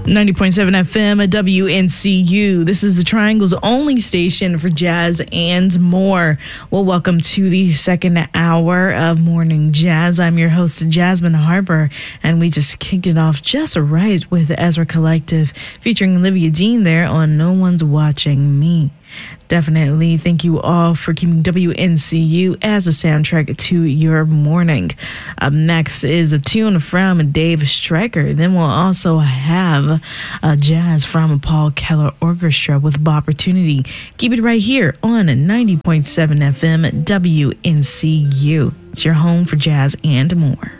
90.7 FM at WNCU. This is the Triangle's only station for jazz and more. Well, welcome to the second hour of Morning Jazz. I'm your host, Jasmine Harper, and we just kicked it off just right with Ezra Collective featuring Olivia Dean there on No One's Watching Me. Definitely thank you all for keeping WNCU as a soundtrack to your morning. Up next is a tune from Dave Stryker. Then we'll also have jazz from Paul Keller Orchestra with Bopportunity. Keep it right here on 90.7 FM WNCU. It's your home for jazz and more.